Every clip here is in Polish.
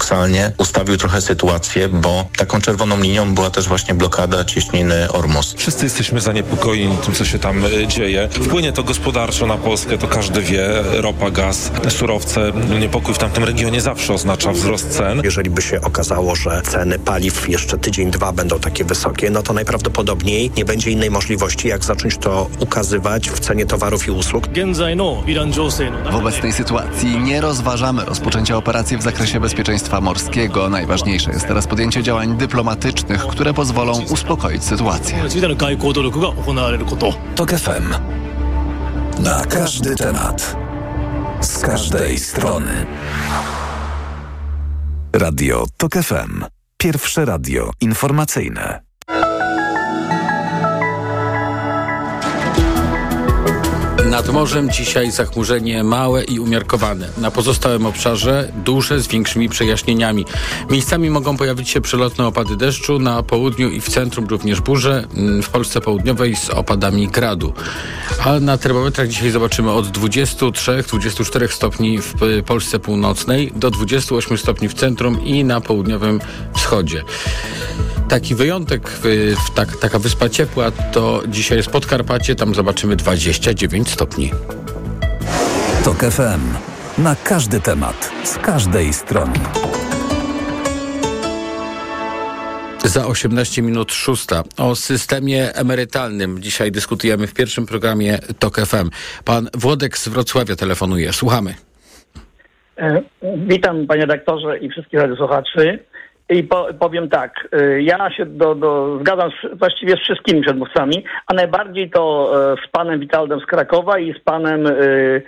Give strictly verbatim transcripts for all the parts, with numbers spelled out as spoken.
paradoksalnie ustawił trochę sytuację, bo taką czerwoną linią była też właśnie blokada cieśniny Ormus. Wszyscy jesteśmy zaniepokojeni tym, co się tam dzieje. Wpłynie to gospodarczo na Polskę, to każdy wie. Ropa, gaz, surowce. Niepokój w tamtym regionie zawsze oznacza wzrost cen. Jeżeli by się okazało, że ceny paliw jeszcze tydzień, dwa będą takie wysokie, no to najprawdopodobniej nie będzie innej możliwości, jak zacząć to ukazywać w cenie towarów i usług. Wobec tej sytuacji nie rozważamy rozpoczęcia operacji w zakresie bezpieczeństwa morskiego. Najważniejsze jest teraz podjęcie działań dyplomatycznych, które pozwolą uspokoić sytuację. Tok F M. Na każdy temat. Z każdej strony. Radio Tok F M. Pierwsze radio informacyjne. Nad morzem dzisiaj zachmurzenie małe i umiarkowane. Na pozostałym obszarze duże z większymi przejaśnieniami. Miejscami mogą pojawić się przelotne opady deszczu, na południu i w centrum również burze, w Polsce południowej z opadami gradu. A na termometrach dzisiaj zobaczymy od dwudziestu trzech do dwudziestu czterech stopni w Polsce północnej do dwudziestu ośmiu stopni w centrum i na południowym wschodzie. Taki wyjątek, w, tak, taka wyspa ciepła to dzisiaj jest Podkarpacie, tam zobaczymy dwadzieścia dziewięć stopni. Tok F M. Na każdy temat, z każdej strony. Za osiemnaście minut szósta. O systemie emerytalnym dzisiaj dyskutujemy w pierwszym programie Tok F M. Pan Włodek z Wrocławia telefonuje. Słuchamy. E, witam panie redaktorze i wszystkich radiosłuchaczy. I po, powiem tak, y, ja się do, do, zgadzam z, właściwie z wszystkimi przedmówcami, a najbardziej to y, z panem Witaldem z Krakowa i z panem y, y,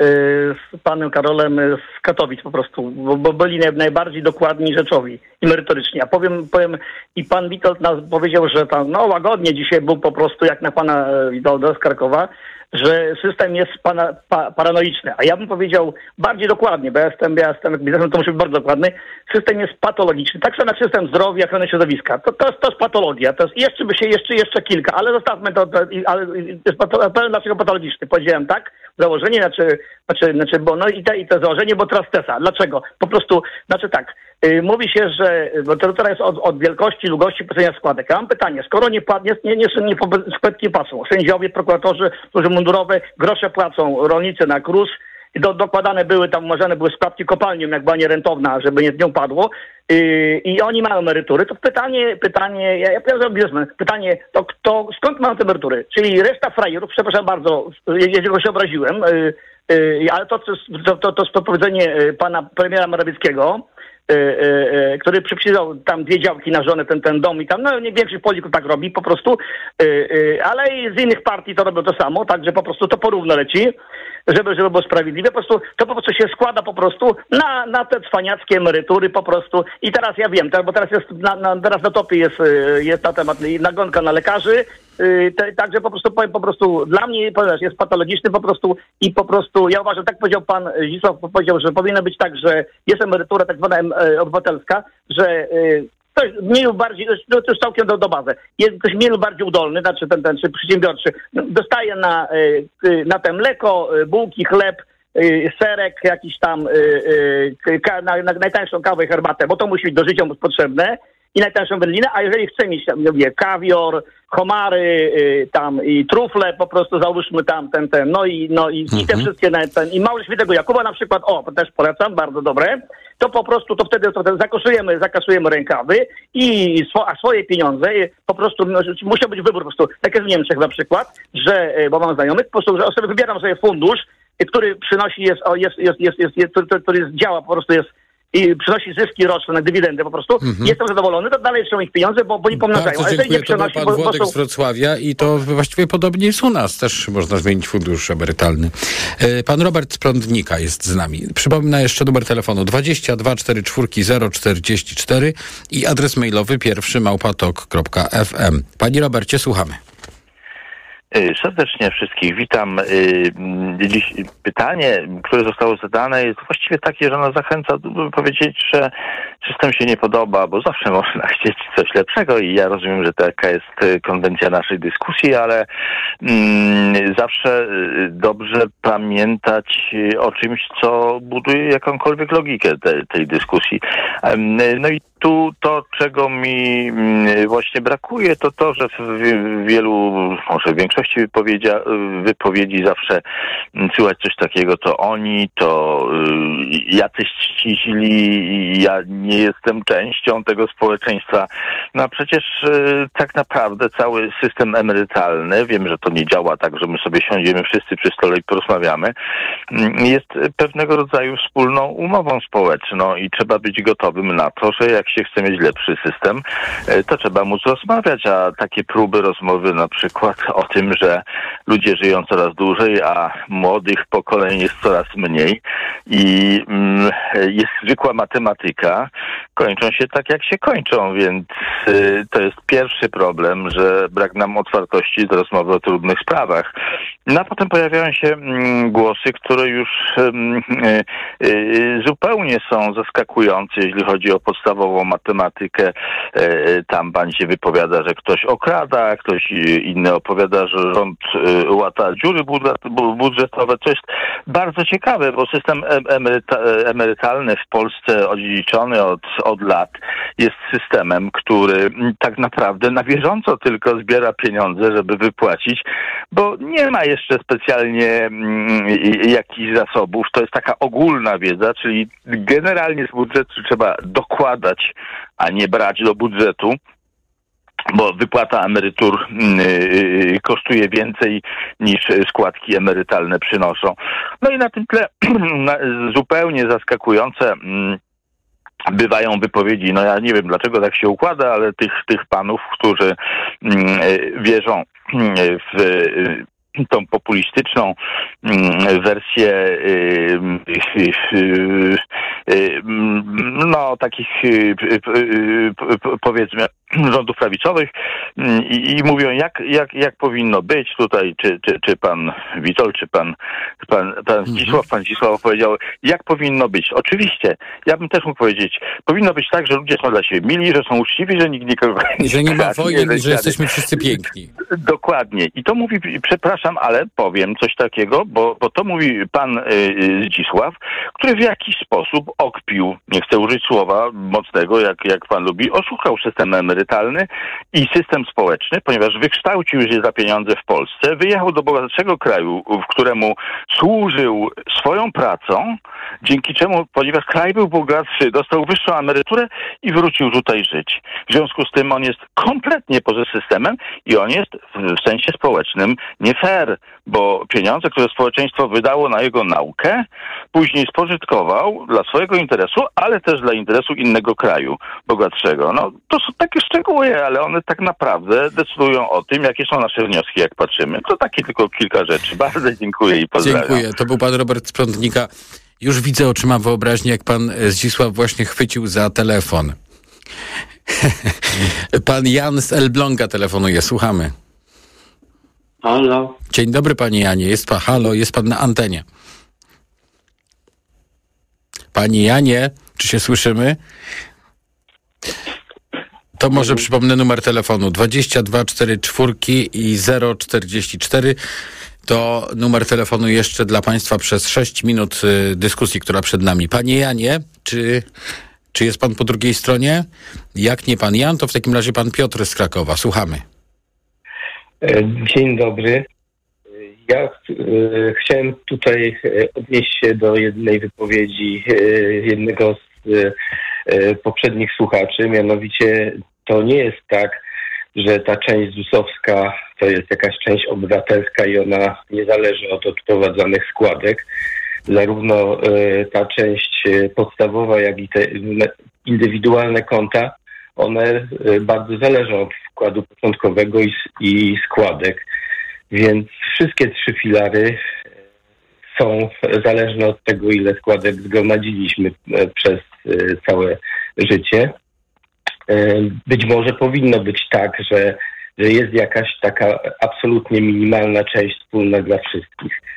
z panem Karolem z Katowic po prostu, bo, bo byli naj, najbardziej dokładni rzeczowi i merytoryczni. A powiem, powiem i pan Witold nas powiedział, że tam no łagodnie dzisiaj był po prostu jak na pana Witolda z Krakowa, że system jest pana, pa, paranoiczny. A ja bym powiedział bardziej dokładnie, bo ja jestem, ja jestem biznesem, to muszę być bardzo dokładny. System jest patologiczny. Tak samo jak system zdrowia, ochrony środowiska. To, to, jest, to jest patologia. To jest, jeszcze by się, jeszcze, jeszcze kilka, ale zostawmy to, to ale jest patolo, dlaczego patologiczny? Powiedziałem tak, założenie, znaczy, znaczy, znaczy bo no i, te, i to założenie, bo teraz tesa. Dlaczego? Po prostu, znaczy tak, yy, mówi się, że, bo to teraz jest od, od wielkości, długości płacenia składek. Ja mam pytanie, skoro nie, nie, nie, nie, nie, składki płacą, sędziowie, prokuratorzy, którzy mundurowe, grosze płacą, rolnicy na KRUS, do, dokładane były, tam umarzane były składki kopalniom, jak była nierentowna, żeby nie z nią padło, yy, i oni mają emerytury, to pytanie, pytanie, ja, ja powiem biznesmen, pytanie, to kto, skąd mają te emerytury? Czyli reszta frajerów, przepraszam bardzo, jeżeli się obraziłem, yy, yy, ale to, to, to, to jest to powiedzenie pana premiera Morawieckiego, Yy, yy, który przypisał tam dwie działki na żonę, ten, ten dom i tam, no nie większość polityków tak robi po prostu, yy, yy, ale i z innych partii to robią to samo, także po prostu to porówno leci, żeby, żeby było sprawiedliwe, po prostu to po prostu się składa po prostu na, na te cwaniackie emerytury po prostu i teraz ja wiem, tak, bo teraz jest, na, na, teraz na topie jest, jest na temat nagonka na lekarzy, Yy, te, także po prostu powiem, po prostu dla mnie ponieważ jest patologiczny po prostu i po prostu ja uważam, tak powiedział pan Zdzisław, powiedział, że powinno być tak, że jest emerytura tak zwana e, obywatelska, że yy, ktoś mniej lub bardziej, to już całkiem do, do bazy, jest ktoś mniej lub bardziej udolny, znaczy ten, ten czy przedsiębiorczy, dostaje na, yy, na te mleko, bułki, chleb, yy, serek, jakiś tam yy, yy, ka, na, na najtańszą kawę i herbatę, bo to musi być do życia potrzebne, i najtańszą wędlinę, a jeżeli chce mieć tam, mówię, kawior, homary, y, tam i trufle, po prostu załóżmy tam ten, ten, no i, no i, mhm. i te wszystkie, ten, i mało świętego Jakuba na przykład, o, też polecam, bardzo dobre, to po prostu, to wtedy, to wtedy zakaszujemy, zakaszujemy rękawy i swo, a swoje pieniądze po prostu, no, musi być wybór po prostu, tak jest w Niemczech na przykład, że, bo mam znajomych, po prostu, że sobie wybieram sobie fundusz, który przynosi, jest, jest, jest, jest, jest, jest który, który jest, działa, po prostu jest i przynosi zyski roczne, dywidendy po prostu, mm-hmm. jestem zadowolony, to dalej trzeba ich pieniądze, bo, bo nie pomnażają. Bardzo dziękuję, nie przynosi, to był pan bo, Włodek bo są... z Wrocławia i to właściwie podobnie jest u nas. Też można zmienić fundusz emerytalny. Pan Robert z Prądnika jest z nami. Przypomnę jeszcze numer telefonu dwadzieścia dwa czterdzieści cztery zero czterdzieści cztery i adres mailowy pierwszy małpa tok kropka f m. Panie Robercie, słuchamy. Serdecznie wszystkich witam. Pytanie, które zostało zadane, jest właściwie takie, że ono zachęca, by powiedzieć, że system się nie podoba, bo zawsze można chcieć coś lepszego i ja rozumiem, że taka jest konwencja naszej dyskusji, ale mm, zawsze dobrze pamiętać o czymś, co buduje jakąkolwiek logikę te, tej dyskusji. No i tu to, czego mi właśnie brakuje, to to, że w wielu, może w większości wypowiedzi, wypowiedzi zawsze słychać coś takiego, to oni, to jacyś ci źli, ja nie jestem częścią tego społeczeństwa. No a przecież tak naprawdę cały system emerytalny, wiem, że to nie działa tak, że my sobie siądziemy wszyscy przy stole i porozmawiamy, jest pewnego rodzaju wspólną umową społeczną i trzeba być gotowym na to, że jak się chce mieć lepszy system, to trzeba móc rozmawiać, a takie próby rozmowy na przykład o tym, że ludzie żyją coraz dłużej, a młodych pokoleń jest coraz mniej i mm, jest zwykła matematyka, kończą się tak, jak się kończą, więc y, to jest pierwszy problem, że brak nam otwartości do rozmowy o trudnych sprawach. No a potem pojawiają się mm, głosy, które już y, y, zupełnie są zaskakujące, jeśli chodzi o podstawową matematykę. Y, tam pan się wypowiada, że ktoś okrada, ktoś inny opowiada, że rząd y, łata dziury budżetowe. To jest bardzo ciekawe, bo system emeryta, emerytalny w Polsce odziedziczony od, od lat jest systemem, który tak naprawdę na bieżąco tylko zbiera pieniądze, żeby wypłacić, bo nie ma jeszcze specjalnie mm, jakichś zasobów. To jest taka ogólna wiedza, czyli generalnie z budżetu trzeba dokładać, a nie brać do budżetu, bo wypłata emerytur yy, kosztuje więcej niż składki emerytalne przynoszą. No i na tym tle zupełnie zaskakujące yy, bywają wypowiedzi, no ja nie wiem dlaczego tak się układa, ale tych, tych panów, którzy yy, wierzą yy, w yy, tą populistyczną wersję no takich powiedzmy rządów prawicowych i, i mówią jak, jak, jak powinno być tutaj, czy, czy, czy pan Witold, czy pan, pan, pan Zdzisław, pan Zdzisław powiedział, jak powinno być. Oczywiście, ja bym też mógł powiedzieć, powinno być tak, że ludzie są dla siebie mili, że są uczciwi, że nikt nikogo nie... Że nie ma wojen i że jesteśmy wszyscy piękni. Dokładnie. I to mówi, przepraszam, ale powiem coś takiego, bo, bo to mówi pan y, Zdzisław, który w jakiś sposób okpił, nie chcę użyć słowa mocnego, jak, jak pan lubi, oszukał system emerytalny i system społeczny, ponieważ wykształcił się za pieniądze w Polsce, wyjechał do bogatszego kraju, w któremu służył swoją pracą, dzięki czemu, ponieważ kraj był bogatszy, dostał wyższą emeryturę i wrócił tutaj żyć. W związku z tym on jest kompletnie poza systemem i on jest w, w sensie społecznym nie fair, bo pieniądze, które społeczeństwo wydało na jego naukę, później spożytkował dla swojego interesu, ale też dla interesu innego kraju bogatszego. No, to są takie szczegóły, ale one tak naprawdę decydują o tym, jakie są nasze wnioski, jak patrzymy. To takie tylko kilka rzeczy. Bardzo dziękuję i pozdrawiam. Dziękuję. To był pan Robert Sprzątnika. Już widzę oczyma wyobraźnię, jak pan Zdzisław właśnie chwycił za telefon. Pan Jan z Elbląga telefonuje. Słuchamy. Halo. Dzień dobry, panie Janie. Jest pan, halo, jest pan na antenie. Panie Janie, czy się słyszymy? To może przypomnę numer telefonu dwadzieścia dwa czterdzieści cztery i zero czterdzieści cztery. To numer telefonu jeszcze dla państwa przez sześć minut y, dyskusji, która przed nami. Panie Janie, czy, czy jest pan po drugiej stronie? Jak nie pan Jan, to w takim razie pan Piotr z Krakowa. Słuchamy. Dzień dobry. Ja y, chciałem tutaj odnieść się do jednej wypowiedzi y, jednego z y, y, poprzednich słuchaczy, mianowicie to nie jest tak, że ta część zusowska to jest jakaś część obywatelska i ona nie zależy od odprowadzanych składek. Zarówno y, ta część podstawowa, jak i te indywidualne konta, one y, bardzo zależą od wkładu początkowego i, i składek. Więc wszystkie trzy filary są zależne od tego, ile składek zgromadziliśmy przez całe życie. Być może powinno być tak, że, że jest jakaś taka absolutnie minimalna część wspólna dla wszystkich.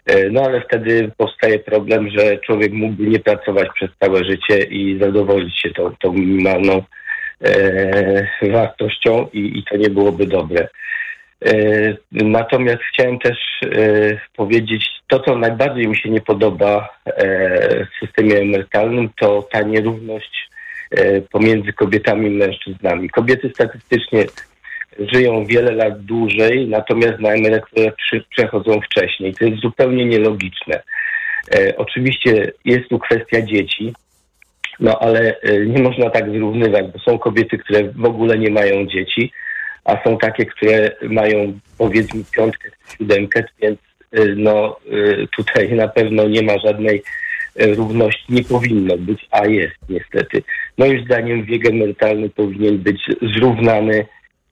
No ale wtedy powstaje problem, że człowiek mógłby nie pracować przez całe życie i zadowolić się tą, tą minimalną e, wartością i, i to nie byłoby dobre. E, natomiast chciałem też e, powiedzieć, to co najbardziej mi się nie podoba e, w systemie emerytalnym, to ta nierówność e, pomiędzy kobietami i mężczyznami. Kobiety statystycznie żyją wiele lat dłużej, natomiast na emeryturę przy, przechodzą wcześniej. To jest zupełnie nielogiczne. E, oczywiście jest tu kwestia dzieci, no ale e, nie można tak zrównywać, bo są kobiety, które w ogóle nie mają dzieci, a są takie, które mają powiedzmy piątkę, siódemkę, więc e, no e, tutaj na pewno nie ma żadnej e, równości. Nie powinno być, a jest niestety. Moim zdaniem wiek emerytalny powinien być zrównany.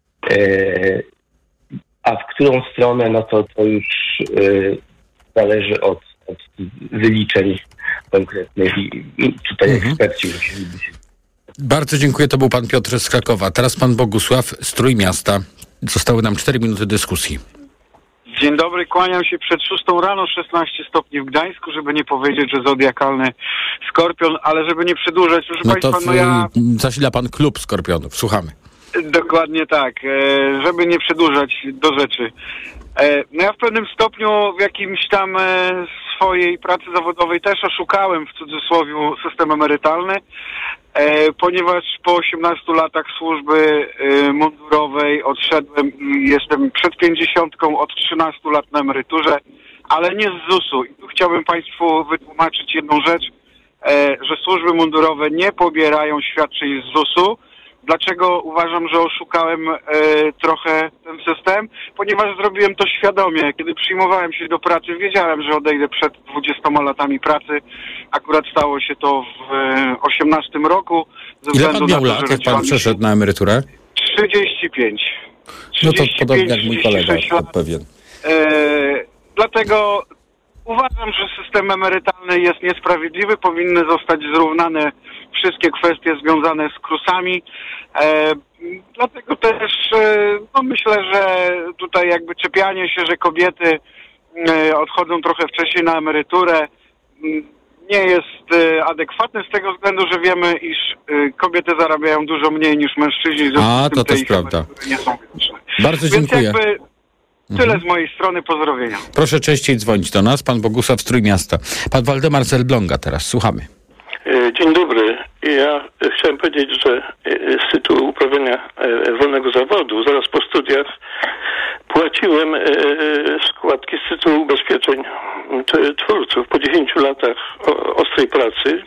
A w którą stronę, no to, to już y, zależy od, od wyliczeń konkretnych i, i tutaj mhm. eksperci musieliby się... Bardzo dziękuję, to był pan Piotr z Krakowa. Teraz pan Bogusław z Trójmiasta. Zostały nam cztery minuty dyskusji. Dzień dobry, kłaniam się przed szóstą rano, szesnaście stopni w Gdańsku, żeby nie powiedzieć, że zodiakalny Skorpion, ale żeby nie przedłużać, proszę no państwa, to w, no ja... zasila pan klub Skorpionów, słuchamy. Dokładnie tak, żeby nie przedłużać do rzeczy. No ja w pewnym stopniu w jakimś tam swojej pracy zawodowej też oszukałem w cudzysłowie system emerytalny, ponieważ po osiemnastu latach służby mundurowej odszedłem i jestem przed pięćdziesiątką, od trzynastu lat na emeryturze, ale nie z zusu. I tu chciałbym państwu wytłumaczyć jedną rzecz, że służby mundurowe nie pobierają świadczeń z zusu. Dlaczego uważam, że oszukałem e, trochę ten system? Ponieważ zrobiłem to świadomie. Kiedy przyjmowałem się do pracy, wiedziałem, że odejdę przed dwudziestoma latami pracy. Akurat stało się to w e, osiemnastym roku. Ze Ile pan miał to, lat, jak pan przeszedł na emeryturę? trzydzieści pięć. No to podobnie jak mój kolega, pewien. E, dlatego uważam, że system emerytalny jest niesprawiedliwy. Powinny zostać zrównane wszystkie kwestie związane z krusami. E, dlatego też e, no myślę, że tutaj jakby czepianie się, że kobiety e, odchodzą trochę wcześniej na emeryturę m, nie jest e, adekwatne z tego względu, że wiemy, iż e, kobiety zarabiają dużo mniej niż mężczyźni. A, to też prawda. Nie są widoczne. Bardzo dziękuję. Więc jakby tyle z mojej strony, pozdrowienia. Proszę częściej dzwonić do nas, pan Bogusław z Trójmiasta. Pan Waldemar z Elbląga teraz, słuchamy. Dzień dobry. Ja chciałem powiedzieć, że z tytułu uprawiania wolnego zawodu, zaraz po studiach płaciłem składki z tytułu ubezpieczeń twórców po dziesięciu latach ostrej pracy.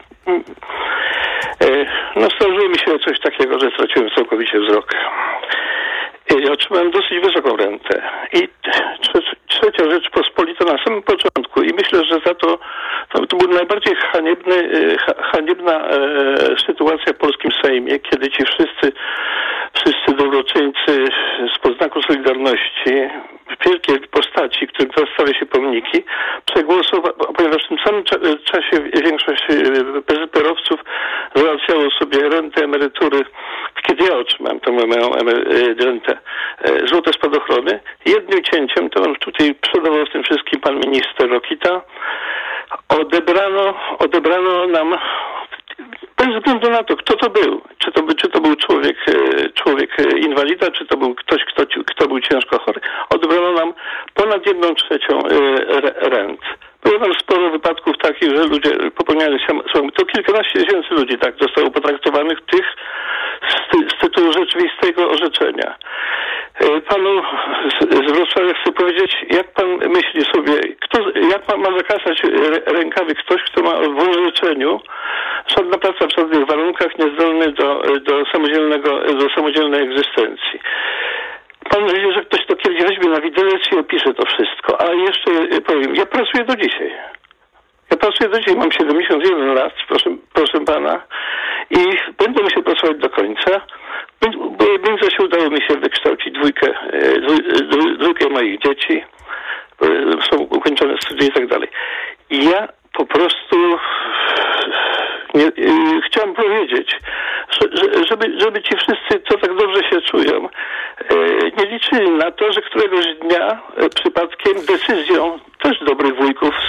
No zdarzyło mi się coś takiego, że straciłem całkowicie wzrok. I otrzymałem dosyć wysoką rentę. I trzecia rzecz pospolita na samym początku. I myślę, że za to to, to był najbardziej haniebny, haniebna e, sytuacja w polskim Sejmie, kiedy ci wszyscy, wszyscy dobroczyńcy z podznaku Solidarności, wielkie postaci, którym teraz stawia się pomniki, przegłosowali, ponieważ w tym samym cza- czasie większość P Z P R owców załatwiało sobie rentę, emerytury, kiedy ja otrzymałem tę moją emery- rentę, e, złote spadochrony. Jednym cięciem, to on tutaj przodował w tym wszystkim pan minister Rokita, odebrano, odebrano nam, bez względu na to, kto to był, czy to, czy to był człowiek, człowiek inwalida, czy to był ktoś, kto, kto był ciężko chory, odebrano nam ponad jedną trzecią rent. Było tam sporo wypadków takich, że ludzie popełniali samobójstwo. To kilkanaście tysięcy ludzi tak zostało potraktowanych tych z, z tytułu rzeczywistego orzeczenia. Panu z Wrocławia chcę powiedzieć, jak pan myśli sobie, kto, jak pan ma zakasać rękawy ktoś, kto ma w orzeczeniu żadna praca w żadnych warunkach, niezdolny do, do samodzielnego, do samodzielnej egzystencji. Pan mówi, że ktoś to kiedyś weźmie na widelec i opisze to wszystko. A jeszcze powiem, ja pracuję do dzisiaj. Ja pracuję do dzisiaj, mam siedemdziesiąt jeden lat, proszę, proszę pana, i będę musiał pracować do końca. W międzyczasie udało mi się wykształcić dwójkę, dwój, dwójkę moich dzieci, są ukończone studia i tak dalej. I ja po prostu nie, chciałem powiedzieć, że, żeby, żeby ci wszyscy, co tak dobrze się czują, nie liczyli na to, że któregoś dnia przypadkiem decyzją też dobrych wujków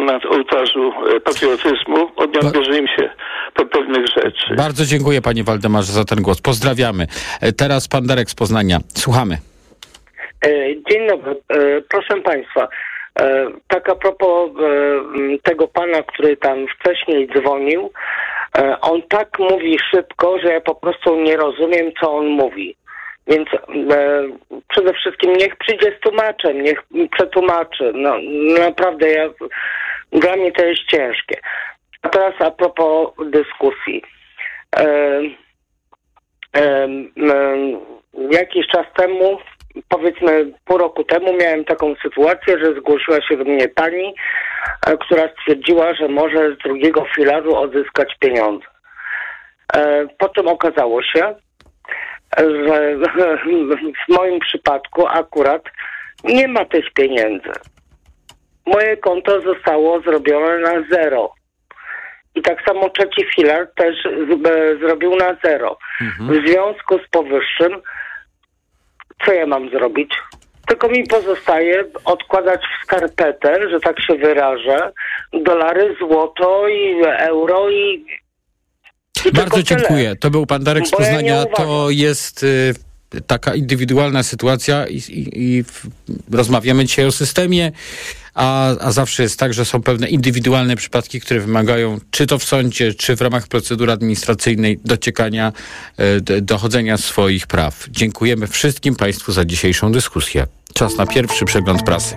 na ołtarzu patriotyzmu, odbierze im się po pewnych rzeczy. Bardzo dziękuję, panie Waldemarze, za ten głos. Pozdrawiamy. Teraz pan Darek z Poznania. Słuchamy. Dzień dobry. Proszę państwa, tak a propos tego pana, który tam wcześniej dzwonił, on tak mówi szybko, że ja po prostu nie rozumiem, co on mówi. Więc e, przede wszystkim niech przyjdzie z tłumaczem, niech przetłumaczy. No naprawdę, ja, dla mnie to jest ciężkie. A teraz a propos dyskusji. E, e, e, jakiś czas temu, powiedzmy pół roku temu, miałem taką sytuację, że zgłosiła się do mnie pani, e, która stwierdziła, że może z drugiego filaru odzyskać pieniądze. E, po czym okazało się, że w moim przypadku akurat nie ma tych pieniędzy. Moje konto zostało zrobione na zero. I tak samo trzeci filar też z, zrobił na zero. Mhm. W związku z powyższym, co ja mam zrobić? Tylko mi pozostaje odkładać w skarpetę, że tak się wyrażę, dolary, złoto i euro i I Bardzo dziękuję. Tyle. To był pan Darek z Poznania. Ja to jest y, taka indywidualna sytuacja i, i, i w, rozmawiamy dzisiaj o systemie, a, a zawsze jest tak, że są pewne indywidualne przypadki, które wymagają czy to w sądzie, czy w ramach procedury administracyjnej dociekania, y, dochodzenia swoich praw. Dziękujemy wszystkim państwu za dzisiejszą dyskusję. Czas na pierwszy przegląd prasy.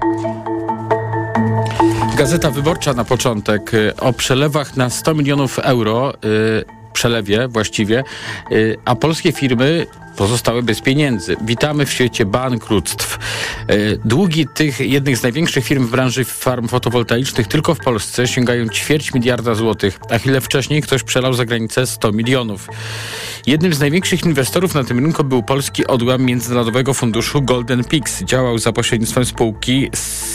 Gazeta Wyborcza na początek o przelewach na sto milionów euro, yy, przelewie właściwie, yy, a polskie firmy pozostały bez pieniędzy. Witamy w świecie bankructw. Yy, długi tych jednych z największych firm w branży farm fotowoltaicznych tylko w Polsce sięgają ćwierć miliarda złotych, a chwilę wcześniej ktoś przelał za granicę sto milionów. Jednym z największych inwestorów na tym rynku był polski odłam międzynarodowego funduszu Golden Peaks. Działał za pośrednictwem spółki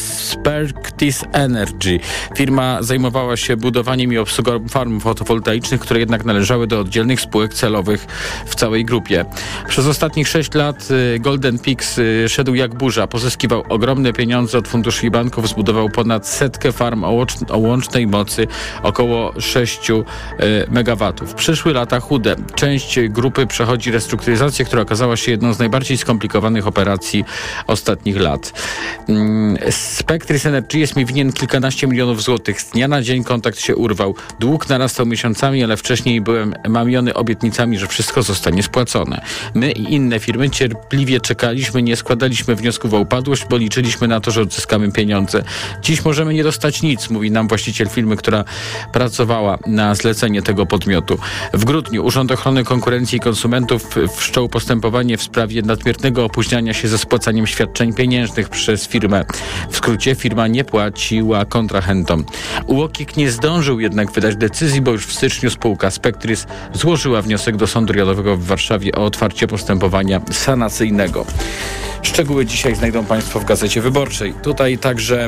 Spectris Energy. Firma zajmowała się budowaniem i obsługą farm fotowoltaicznych, które jednak należały do oddzielnych spółek celowych w całej grupie. Przez ostatnich sześć lat Golden Peaks szedł jak burza. Pozyskiwał ogromne pieniądze od funduszy i banków, zbudował ponad setkę farm o, łącz- o łącznej mocy około sześciu megawatów. Przyszły lata chude. Część grupy przechodzi restrukturyzację, która okazała się jedną z najbardziej skomplikowanych operacji ostatnich lat. Spectris Energy jest mi winien kilkanaście milionów złotych. Z dnia na dzień kontakt się urwał. Dług narastał miesiącami, ale wcześniej byłem mamiony obietnicami, że wszystko zostanie spłacone. My i inne firmy cierpliwie czekaliśmy, nie składaliśmy wniosków o upadłość, bo liczyliśmy na to, że odzyskamy pieniądze. Dziś możemy nie dostać nic, mówi nam właściciel firmy, która pracowała na zlecenie tego podmiotu. W grudniu Urząd Ochrony Konkurencji i Konsumentów wszczął postępowanie w sprawie nadmiernego opóźniania się ze spłacaniem świadczeń pieniężnych przez firmę. W skrócie firma nie płaciła kontrahentom. U O K I K nie zdążył jednak wydać decyzji, bo już w styczniu spółka Spectris złożyła wniosek do Sądu Rejonowego w Warszawie o otwarcie postępowania sanacyjnego. Szczegóły dzisiaj znajdą państwo w Gazecie Wyborczej. Tutaj także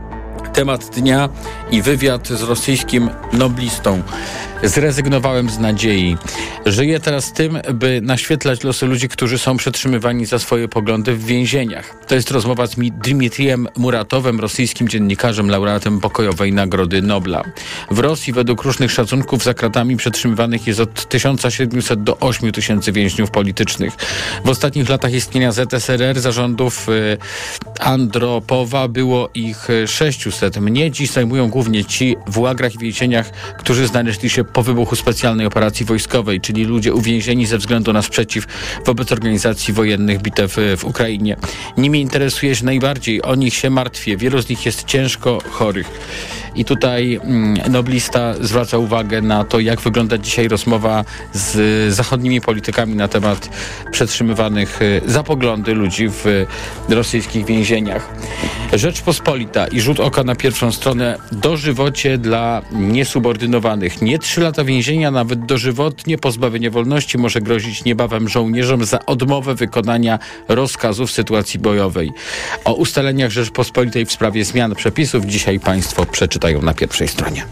temat dnia i wywiad z rosyjskim noblistą. Zrezygnowałem z nadziei. Żyję teraz tym, by naświetlać losy ludzi, którzy są przetrzymywani za swoje poglądy w więzieniach. To jest rozmowa z Dmitrijem Muratowem, rosyjskim dziennikarzem, laureatem pokojowej Nagrody Nobla. W Rosji według różnych szacunków za kratami przetrzymywanych jest od tysiąc siedemset do ośmiu tysięcy więźniów politycznych. W ostatnich latach istnienia Z S R R zarządów y, Andropowa było ich sześciuset. Mnie dziś zajmują głównie ci w łagrach i więzieniach, którzy znaleźli się po wybuchu specjalnej operacji wojskowej, czyli ludzie uwięzieni ze względu na sprzeciw wobec organizacji wojennych bitew w Ukrainie. Nimi interesuje się najbardziej, o nich się martwię. Wielu z nich jest ciężko chorych. I tutaj mm, noblista zwraca uwagę na to, jak wygląda dzisiaj rozmowa z zachodnimi politykami na temat przetrzymywanych y, za poglądy ludzi w y, rosyjskich więzieniach. Rzeczpospolita i rzut oka na pierwszą stronę: dożywocie dla niesubordynowanych. Nie trzy lata więzienia, nawet dożywotnie pozbawienie wolności może grozić niebawem żołnierzom za odmowę wykonania rozkazu w sytuacji bojowej. O ustaleniach Rzeczpospolitej w sprawie zmian przepisów dzisiaj państwo przeczytają na pierwszej stronie.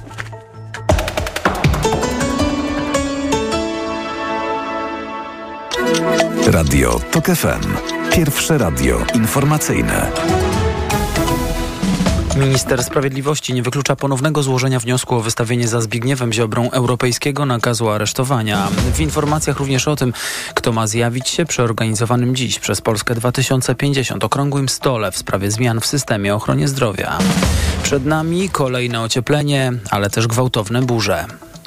Radio TOK F M. Pierwsze radio informacyjne. Minister Sprawiedliwości nie wyklucza ponownego złożenia wniosku o wystawienie za Zbigniewem Ziobrą europejskiego nakazu aresztowania. W informacjach również o tym, kto ma zjawić się przy organizowanym dziś przez Polskę dwa tysiące pięćdziesiąt okrągłym stole w sprawie zmian w systemie ochrony zdrowia. Przed nami kolejne ocieplenie, ale też gwałtowne burze.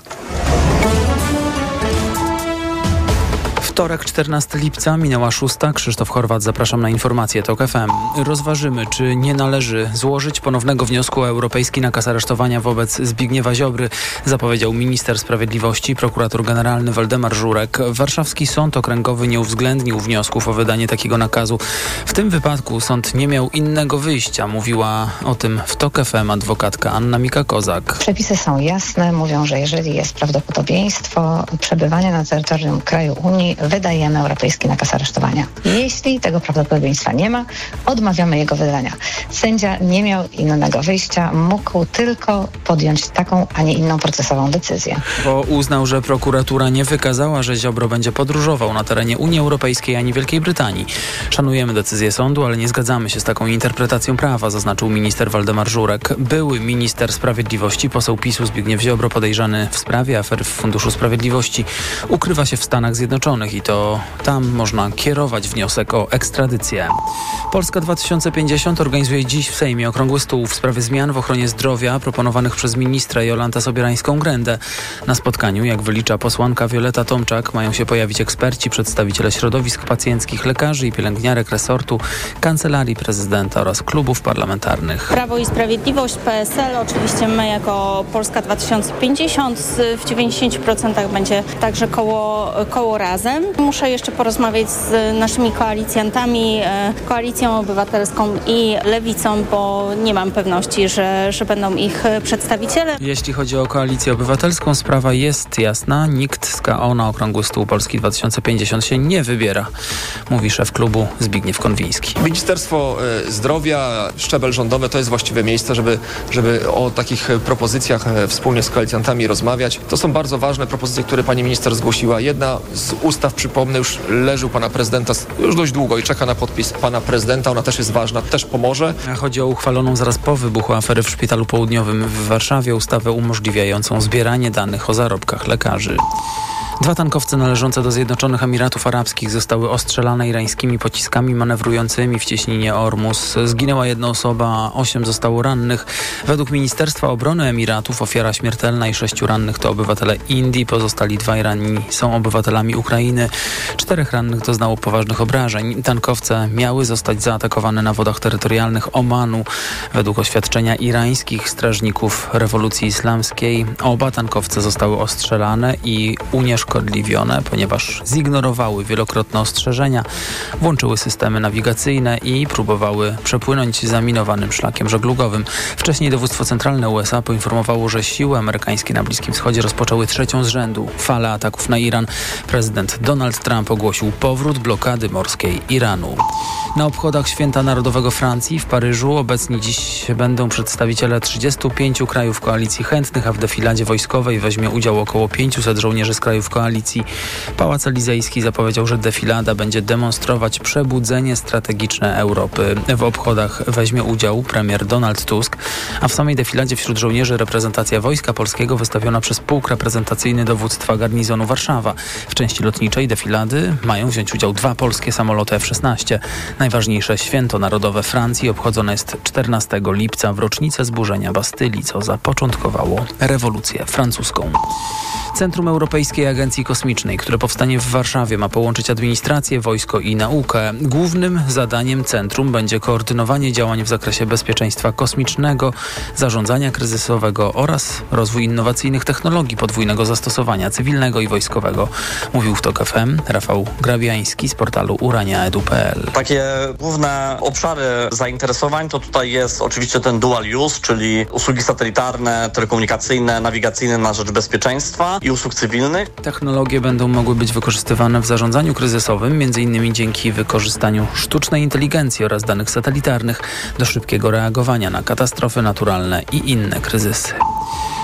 Wtorek, czternastego lipca, minęła szósta. Krzysztof Chorwat, zapraszam na informacje TOK F M. Rozważymy, czy nie należy złożyć ponownego wniosku o europejski nakaz aresztowania wobec Zbigniewa Ziobry, zapowiedział minister sprawiedliwości, prokurator generalny Waldemar Żurek. Warszawski Sąd Okręgowy nie uwzględnił wniosków o wydanie takiego nakazu. W tym wypadku sąd nie miał innego wyjścia. Mówiła o tym w TOK F M adwokatka Anna Mika-Kozak. Przepisy są jasne. Mówią, że jeżeli jest prawdopodobieństwo przebywania na terytorium kraju Unii, wydajemy europejski nakaz aresztowania. Jeśli tego prawdopodobieństwa nie ma, odmawiamy jego wydania. Sędzia nie miał innego wyjścia, mógł tylko podjąć taką, a nie inną procesową decyzję. Bo uznał, że prokuratura nie wykazała, że Ziobro będzie podróżował na terenie Unii Europejskiej ani Wielkiej Brytanii. Szanujemy decyzję sądu, ale nie zgadzamy się z taką interpretacją prawa, zaznaczył minister Waldemar Żurek. Były minister sprawiedliwości, poseł PiSu Zbigniew Ziobro, podejrzany w sprawie afery w Funduszu Sprawiedliwości, ukrywa się w Stanach Zjednoczonych i to tam można kierować wniosek o ekstradycję. Polska dwa tysiące pięćdziesiąt organizuje dziś w Sejmie okrągły stół w sprawie zmian w ochronie zdrowia proponowanych przez ministra Jolantę Sobierańską-Grendę. Na spotkaniu, jak wylicza posłanka Wioleta Tomczak, mają się pojawić eksperci, przedstawiciele środowisk pacjenckich, lekarzy i pielęgniarek resortu, Kancelarii Prezydenta oraz klubów parlamentarnych. Prawo i Sprawiedliwość, P S L, oczywiście my jako Polska dwa tysiące pięćdziesiąt w dziewięćdziesięciu procentach będzie także koło, koło Razem. Muszę jeszcze porozmawiać z naszymi koalicjantami, Koalicją Obywatelską i Lewicą, bo nie mam pewności, że, że będą ich przedstawiciele. Jeśli chodzi o Koalicję Obywatelską, sprawa jest jasna. Nikt z K O na okrągły stół Polski dwa tysiące pięćdziesiąt się nie wybiera, mówi szef klubu Zbigniew Konwiński. Ministerstwo Zdrowia, szczebel rządowy to jest właściwe miejsce, żeby, żeby o takich propozycjach wspólnie z koalicjantami rozmawiać. To są bardzo ważne propozycje, które pani minister zgłosiła. Jedna z ustaw, przypomnę, już leży u pana prezydenta już dość długo i czeka na podpis pana prezydenta. Ona też jest ważna, też pomoże. Chodzi o uchwaloną zaraz po wybuchu afery w Szpitalu Południowym w Warszawie ustawę umożliwiającą zbieranie danych o zarobkach lekarzy. Dwa tankowce należące do Zjednoczonych Emiratów Arabskich zostały ostrzelane irańskimi pociskami manewrującymi w cieśninie Ormus. Zginęła jedna osoba, a osiem zostało rannych. Według Ministerstwa Obrony Emiratów ofiara śmiertelna i sześciu rannych to obywatele Indii. Pozostali dwaj ranni są obywatelami Ukrainy. Czterech rannych doznało poważnych obrażeń. Tankowce miały zostać zaatakowane na wodach terytorialnych Omanu. Według oświadczenia irańskich strażników rewolucji islamskiej oba tankowce zostały ostrzelane i unieszkodliwione, ponieważ zignorowały wielokrotne ostrzeżenia, włączyły systemy nawigacyjne i próbowały przepłynąć zaminowanym szlakiem żeglugowym. Wcześniej dowództwo centralne U S A poinformowało, że siły amerykańskie na Bliskim Wschodzie rozpoczęły trzecią z rzędu falę ataków na Iran. Prezydent Donald Trump ogłosił powrót blokady morskiej Iranu. Na obchodach Święta Narodowego Francji w Paryżu obecni dziś będą przedstawiciele trzydziestu pięciu krajów koalicji chętnych, a w defiladzie wojskowej weźmie udział około pięciuset żołnierzy z krajów koalicji. Pałac Elizejski zapowiedział, że defilada będzie demonstrować przebudzenie strategiczne Europy. W obchodach weźmie udział premier Donald Tusk, a w samej defiladzie wśród żołnierzy reprezentacja Wojska Polskiego wystawiona przez pułk reprezentacyjny dowództwa garnizonu Warszawa. W części lotniczej defilady mają wziąć udział dwa polskie samoloty F szesnaście. Najważniejsze święto narodowe Francji obchodzone jest czternastego lipca w rocznicę zburzenia Bastylii, co zapoczątkowało rewolucję francuską. Centrum Europejskiej Agencji Kosmicznej, które powstanie w Warszawie, ma połączyć administrację, wojsko i naukę. Głównym zadaniem centrum będzie koordynowanie działań w zakresie bezpieczeństwa kosmicznego, zarządzania kryzysowego oraz rozwój innowacyjnych technologii podwójnego zastosowania cywilnego i wojskowego. Mówił w TOK F M Rafał Grabiański z portalu urania edu kropka p l. Takie główne obszary zainteresowań to tutaj jest oczywiście ten dual use, czyli usługi satelitarne, telekomunikacyjne, nawigacyjne na rzecz bezpieczeństwa i usług cywilnych. Technologie będą mogły być wykorzystywane w zarządzaniu kryzysowym, między innymi dzięki wykorzystaniu sztucznej inteligencji oraz danych satelitarnych do szybkiego reagowania na katastrofy naturalne i inne kryzysy.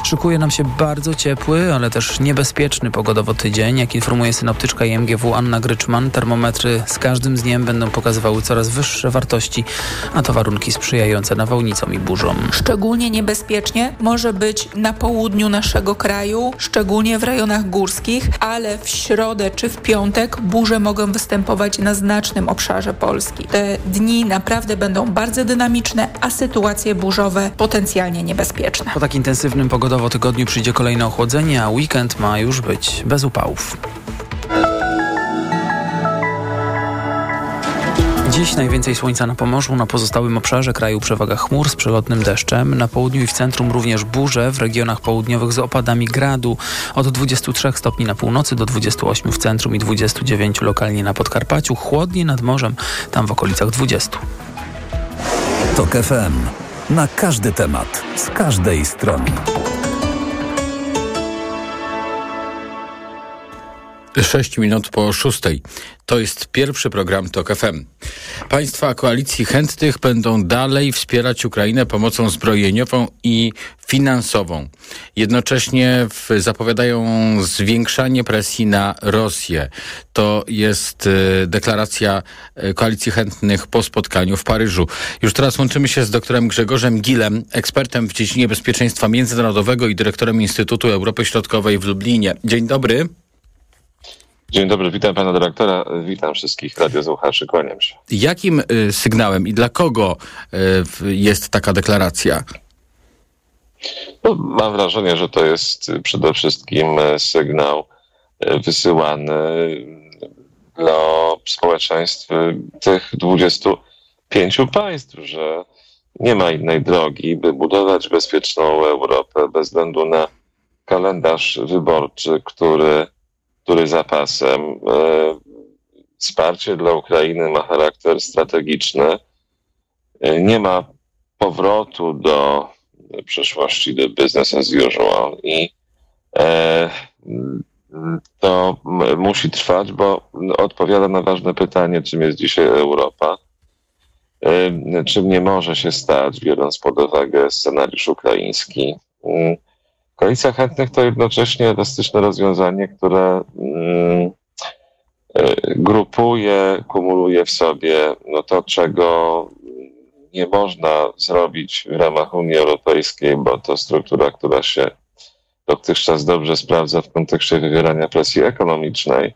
Szykuje nam się bardzo ciepły, ale też niebezpieczny pogodowo tydzień. Jak informuje synoptyczka I M G W Anna Gryczman, termometry z każdym dniem będą pokazywały coraz wyższe wartości, a to warunki sprzyjające nawałnicom i burzom. Szczególnie niebezpiecznie może być na południu naszego kraju, szczególnie w rejonach górskich, ale w środę czy w piątek burze mogą występować na znacznym obszarze Polski. Te dni naprawdę będą bardzo dynamiczne, a sytuacje burzowe potencjalnie niebezpieczne. Po tak intensywnym pogodowo tygodniu przyjdzie kolejne ochłodzenie, a weekend ma już być bez upałów. Dziś najwięcej słońca na Pomorzu, na pozostałym obszarze kraju przewaga chmur z przelotnym deszczem. Na południu i w centrum również burze, w regionach południowych z opadami gradu. Od dwudziestu trzech stopni na północy do dwudziestu ośmiu w centrum i dwudziestu dziewięciu lokalnie na Podkarpaciu. Chłodnie nad morzem, tam w okolicach dwudziestu. TOK F M. Na każdy temat, z każdej strony. Sześć minut po szóstej. To jest pierwszy program TOK F M. Państwa koalicji chętnych będą dalej wspierać Ukrainę pomocą zbrojeniową i finansową. Jednocześnie w, zapowiadają zwiększanie presji na Rosję. To jest y, deklaracja y, koalicji chętnych po spotkaniu w Paryżu. Już teraz łączymy się z doktorem Grzegorzem Gilem, ekspertem w dziedzinie bezpieczeństwa międzynarodowego i dyrektorem Instytutu Europy Środkowej w Lublinie. Dzień dobry. Dzień dobry, witam pana dyrektora, witam wszystkich radiosłuchaczy, kłaniam się. Jakim y, sygnałem i dla kogo y, jest taka deklaracja? No, mam wrażenie, że to jest przede wszystkim sygnał wysyłany dla społeczeństw tych dwudziestu pięciu państw, że nie ma innej drogi, by budować bezpieczną Europę bez względu na kalendarz wyborczy, który który zapasem. E, wsparcie dla Ukrainy ma charakter strategiczny. E, nie ma powrotu do przeszłości, do business as usual i e, to m- musi trwać, bo odpowiada na ważne pytanie, czym jest dzisiaj Europa. E, czym nie może się stać, biorąc pod uwagę scenariusz ukraiński. E, Koalicja chętnych to jednocześnie elastyczne rozwiązanie, które mm, grupuje, kumuluje w sobie no to, czego nie można zrobić w ramach Unii Europejskiej, bo to struktura, która się dotychczas dobrze sprawdza w kontekście wywierania presji ekonomicznej.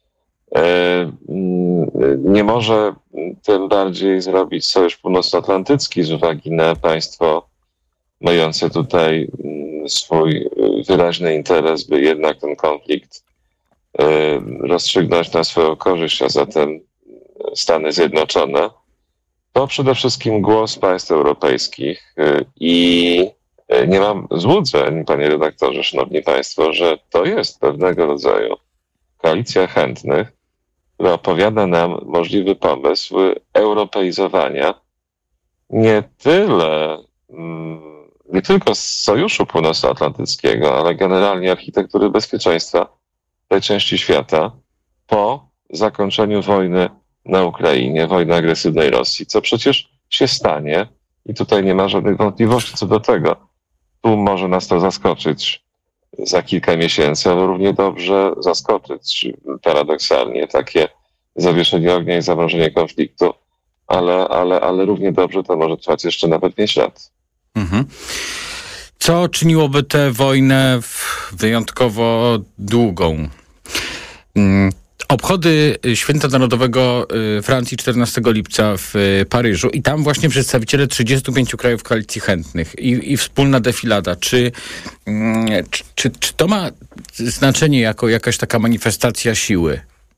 Nie może tym bardziej zrobić Sojusz Północnoatlantycki z uwagi na państwo mające tutaj swój wyraźny interes, by jednak ten konflikt rozstrzygnąć na swoją korzyść, a zatem Stany Zjednoczone. To przede wszystkim głos państw europejskich i nie mam złudzeń, panie redaktorze, szanowni państwo, że to jest pewnego rodzaju koalicja chętnych, która opowiada nam możliwy pomysł europeizowania nie tyle nie tylko z Sojuszu Północnoatlantyckiego, ale generalnie architektury bezpieczeństwa tej części świata po zakończeniu wojny na Ukrainie, wojny agresywnej Rosji, co przecież się stanie i tutaj nie ma żadnych wątpliwości co do tego. Tu może nas to zaskoczyć za kilka miesięcy, ale równie dobrze zaskoczyć paradoksalnie takie zawieszenie ognia i zamrożenie konfliktu, ale, ale, ale równie dobrze to może trwać jeszcze nawet pięć lat. Mhm. Co czyniłoby tę wojnę wyjątkowo długą? Obchody Święta Narodowego Francji czternastego lipca w Paryżu i tam właśnie przedstawiciele trzydziestu pięciu krajów koalicji chętnych i, i wspólna defilada. Czy, czy, czy, czy to ma znaczenie jako jakaś taka manifestacja siły?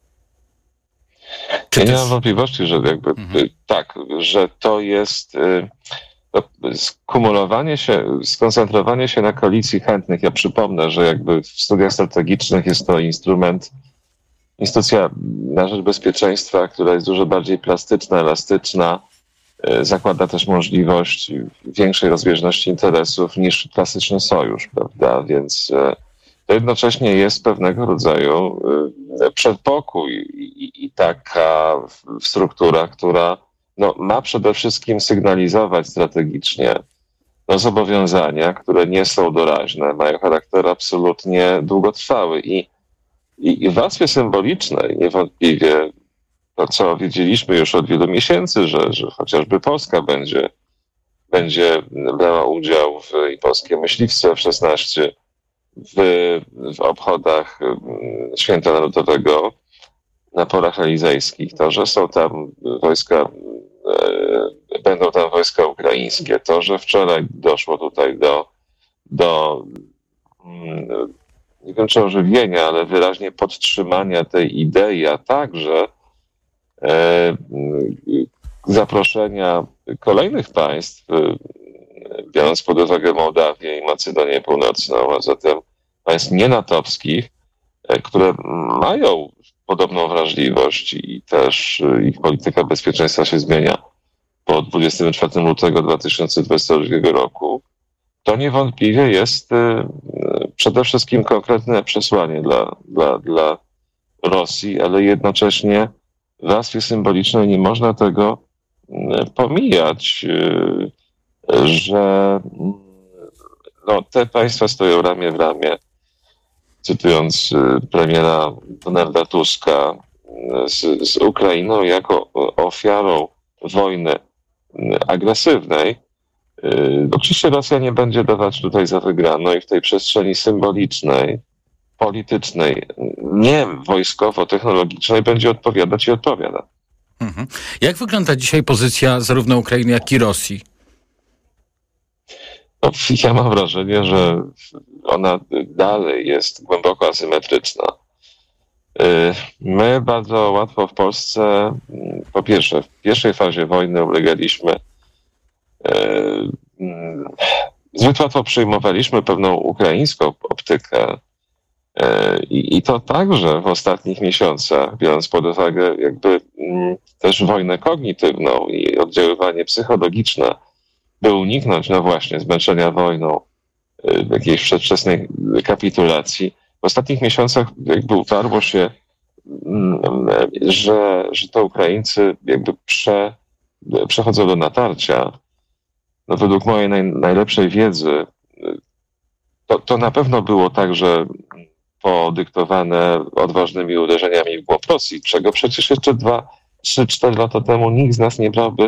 Czy ja też... nie mam wątpliwości, że jakby mhm. tak, że to jest skumulowanie się, skoncentrowanie się na koalicji chętnych. Ja przypomnę, że jakby w studiach strategicznych jest to instrument, instytucja na rzecz bezpieczeństwa, która jest dużo bardziej plastyczna, elastyczna, zakłada też możliwość większej rozbieżności interesów niż klasyczny sojusz, prawda? Więc to jednocześnie jest pewnego rodzaju przedpokój i, i taka struktura, która no, ma przede wszystkim sygnalizować strategicznie no, zobowiązania, które nie są doraźne, mają charakter absolutnie długotrwały i, i, i w warstwie symbolicznej niewątpliwie to, co wiedzieliśmy już od wielu miesięcy, że, że chociażby Polska będzie, będzie brała udział w, i polskie myśliwce F szesnaście w, w obchodach Święta Narodowego na Polach Elizejskich, to, że są tam wojska, e, będą tam wojska ukraińskie, to, że wczoraj doszło tutaj do, do mm, nie wiem czy ożywienia, ale wyraźnie podtrzymania tej idei, a także e, zaproszenia kolejnych państw, biorąc pod uwagę Mołdawię i Macedonię Północną, a zatem państw nienatowskich, które mają podobną wrażliwość i też ich polityka bezpieczeństwa się zmienia po dwudziestego czwartego lutego dwa tysiące dwudziestego drugiego roku, to niewątpliwie jest przede wszystkim konkretne przesłanie dla, dla, dla Rosji, ale jednocześnie w warstwie symbolicznej nie można tego pomijać, że no, te państwa stoją ramię w ramię, cytując premiera Donalda Tuska, z, z Ukrainą jako ofiarą wojny agresywnej. Oczywiście Rosja nie będzie dawać tutaj za wygraną i w tej przestrzeni symbolicznej, politycznej, nie wojskowo-technologicznej będzie odpowiadać i odpowiada. Mhm. Jak wygląda dzisiaj pozycja zarówno Ukrainy, jak i Rosji? No, ja mam wrażenie, że ona dalej jest głęboko asymetryczna. My bardzo łatwo w Polsce, po pierwsze, w pierwszej fazie wojny ulegaliśmy, zbyt łatwo przyjmowaliśmy pewną ukraińską optykę i, i to także w ostatnich miesiącach, biorąc pod uwagę jakby też wojnę kognitywną i oddziaływanie psychologiczne, by uniknąć, no właśnie, zmęczenia wojną, jakiejś przedwczesnej kapitulacji. W ostatnich miesiącach jakby utarło się, że, że to Ukraińcy jakby prze, przechodzą do natarcia. No według mojej naj, najlepszej wiedzy to, to na pewno było także podyktowane odważnymi uderzeniami w głąb Rosji, czego przecież jeszcze dwa, trzy, cztery lata temu nikt z nas nie brałby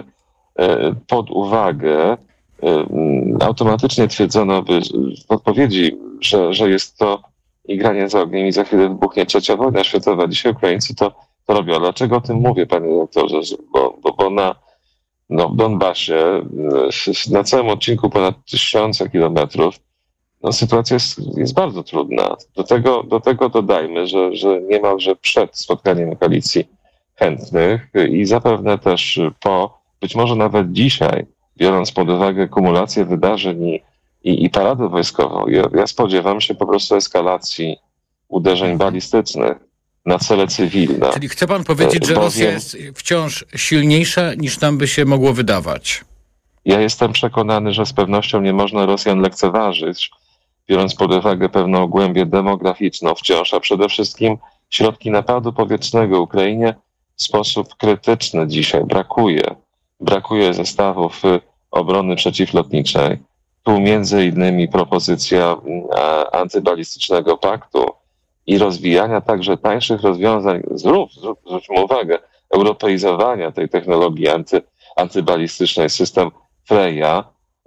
pod uwagę. Automatycznie twierdzono by w odpowiedzi, że, że jest to igranie z ogniem i za chwilę wybuchnie trzecia wojna światowa. Dzisiaj Ukraińcy to, to robią. Dlaczego o tym mówię, panie doktorze? Bo, bo, bo na no, w Donbasie, na całym odcinku ponad tysiące kilometrów, no, sytuacja jest, jest bardzo trudna. Do tego, do tego dodajmy, że, że niemalże przed spotkaniem koalicji chętnych i zapewne też po, być może nawet dzisiaj, biorąc pod uwagę kumulację wydarzeń i, i, i paradę wojskową, ja, ja spodziewam się po prostu eskalacji uderzeń balistycznych na cele cywilne. Czyli chce pan powiedzieć, że Rosja Bowiem, jest wciąż silniejsza niż nam by się mogło wydawać? Ja jestem przekonany, że z pewnością nie można Rosjan lekceważyć, biorąc pod uwagę pewną głębię demograficzną wciąż, a przede wszystkim środki napadu powietrznego Ukrainie w sposób krytyczny dzisiaj brakuje. Brakuje zestawów obrony przeciwlotniczej. Tu między innymi propozycja antybalistycznego paktu i rozwijania także tańszych rozwiązań, zrób, zwróćmy uwagę, europeizowania tej technologii anty, antybalistycznej, system Freya,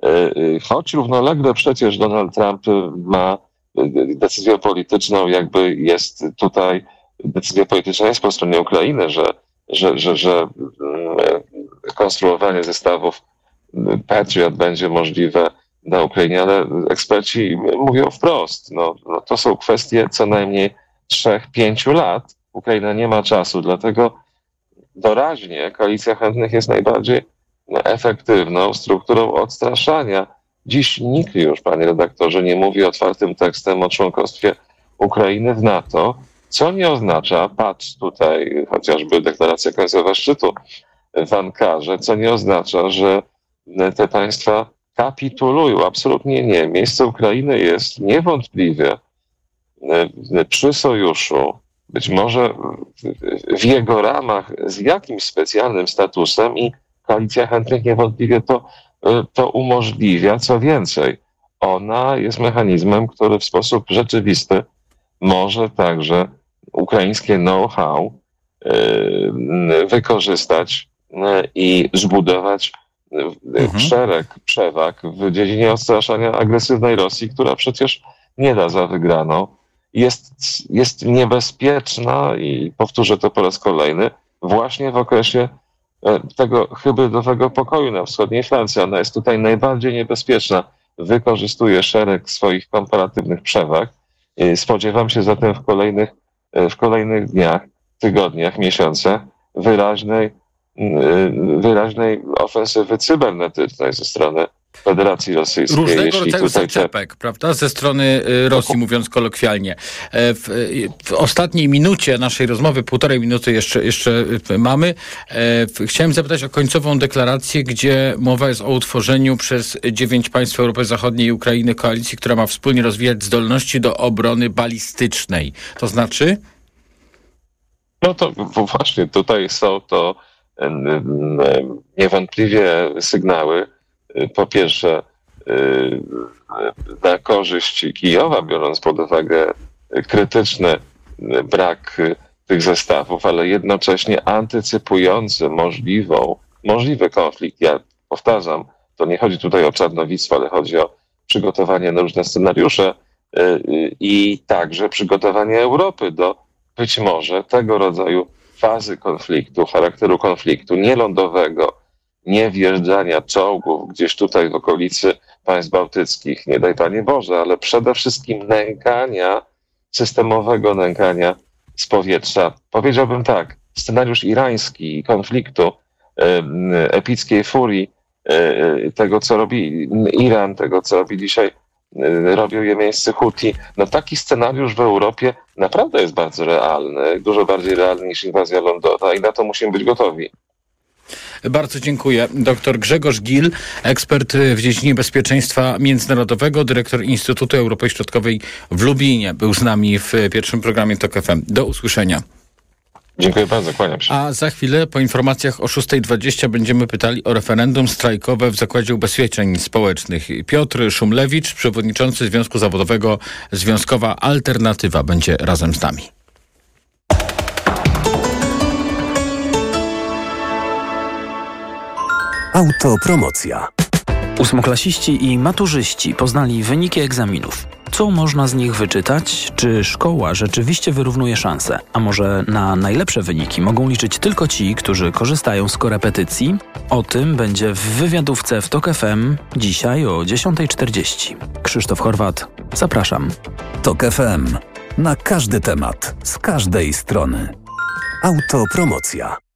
choć równolegle przecież Donald Trump ma decyzję polityczną, jakby jest tutaj, decyzja polityczna jest po stronie Ukrainy, że, że, że, że konstruowanie zestawów Patriot będzie możliwe na Ukrainie, ale eksperci mówią wprost, no, no to są kwestie co najmniej trzech, pięciu lat. Ukraina nie ma czasu, dlatego doraźnie koalicja chętnych jest najbardziej efektywną strukturą odstraszania. Dziś nikt już, panie redaktorze, nie mówi otwartym tekstem o członkostwie Ukrainy w NATO, co nie oznacza, patrz tutaj chociażby deklaracja końcowa szczytu w Ankarze, co nie oznacza, że te państwa kapitulują. Absolutnie nie. Miejsce Ukrainy jest niewątpliwie przy sojuszu, być może w jego ramach z jakimś specjalnym statusem i koalicja chętnych niewątpliwie to to umożliwia. Co więcej, ona jest mechanizmem, który w sposób rzeczywisty może także ukraińskie know-how wykorzystać i zbudować mhm. szereg przewag w dziedzinie odstraszania agresywnej Rosji, która przecież nie da za wygraną. Jest, jest niebezpieczna i powtórzę to po raz kolejny, właśnie w okresie tego hybrydowego pokoju na wschodniej Francji. Ona jest tutaj najbardziej niebezpieczna. Wykorzystuje szereg swoich komparatywnych przewag. Spodziewam się zatem w kolejnych, w kolejnych dniach, tygodniach, miesiącach wyraźnej, wyraźnej ofensywy cybernetycznej ze strony Federacji Rosyjskiej. Różnego Jeśli rodzaju tutaj zaczepek, te... prawda, ze strony Rosji, mówiąc kolokwialnie. W, w ostatniej minucie naszej rozmowy, półtorej minuty jeszcze, jeszcze mamy, chciałem zapytać o końcową deklarację, gdzie mowa jest o utworzeniu przez dziewięć państw Europy Zachodniej i Ukrainy koalicji, która ma wspólnie rozwijać zdolności do obrony balistycznej. To znaczy? No to właśnie tutaj są to niewątpliwie sygnały, po pierwsze na korzyść Kijowa, biorąc pod uwagę krytyczny brak tych zestawów, ale jednocześnie antycypujący możliwą, możliwy konflikt. Ja powtarzam, to nie chodzi tutaj o czarnowictwo, ale chodzi o przygotowanie na różne scenariusze i także przygotowanie Europy do być może tego rodzaju fazy konfliktu, charakteru konfliktu nielądowego, nie wjeżdżania czołgów gdzieś tutaj w okolicy państw bałtyckich, nie daj Panie Boże, ale przede wszystkim nękania, systemowego nękania z powietrza. Powiedziałbym tak, scenariusz irański konfliktu, epickiej furii, tego co robi Iran, tego co robi dzisiaj, robią jemeńscy Huti. No taki scenariusz w Europie naprawdę jest bardzo realny, dużo bardziej realny niż inwazja lądowa i na to musimy być gotowi. Bardzo dziękuję. Doktor Grzegorz Gil, ekspert w dziedzinie bezpieczeństwa międzynarodowego, dyrektor Instytutu Europy Środkowej w Lublinie. Był z nami w pierwszym programie TOK F M. Do usłyszenia. Dziękuję bardzo, kłaniam się. A za chwilę po informacjach o szósta dwadzieścia będziemy pytali o referendum strajkowe w Zakładzie Ubezpieczeń Społecznych. Piotr Szumlewicz, przewodniczący Związku Zawodowego Związkowa Alternatywa, będzie razem z nami. Autopromocja. Ósmoklasiści i maturzyści poznali wyniki egzaminów. Co można z nich wyczytać? Czy szkoła rzeczywiście wyrównuje szanse? A może na najlepsze wyniki mogą liczyć tylko ci, którzy korzystają z korepetycji? O tym będzie w wywiadówce w TOK F M dzisiaj o dziesiąta czterdzieści. Krzysztof Chorwat, zapraszam. TOK F M. Na każdy temat, z każdej strony. Autopromocja.